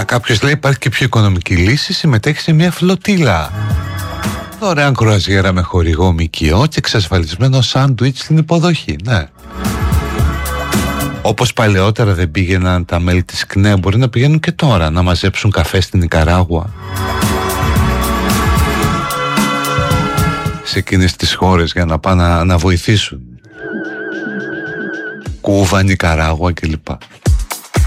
Κάποιος λέει υπάρχει και πιο οικονομική λύση, συμμετέχει σε μια φλωτίλα. Δωρεάν κρουαζιέρα με χορηγό ΜΚΟ και εξασφαλισμένο σάντουιτς στην υποδοχή, ναι. Όπως παλαιότερα δεν πήγαιναν τα μέλη της ΚΝΕ, μπορεί να πηγαίνουν και τώρα να μαζέψουν καφέ στην Νικαράγουα. Σε εκείνες τις χώρες για να πάνε να βοηθήσουν. Κούβα, Νικαράγουα κλπ.